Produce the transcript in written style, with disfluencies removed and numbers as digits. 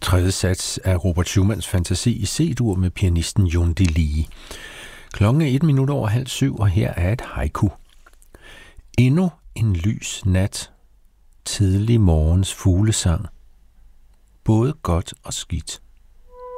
Tredje sats af Robert Schumanns Fantasi i C-dur med pianisten Jon de Lie. Klokken er 7:01, og her er et haiku. Endnu en lys nat, tidlig morgens fuglesang, både godt og skidt.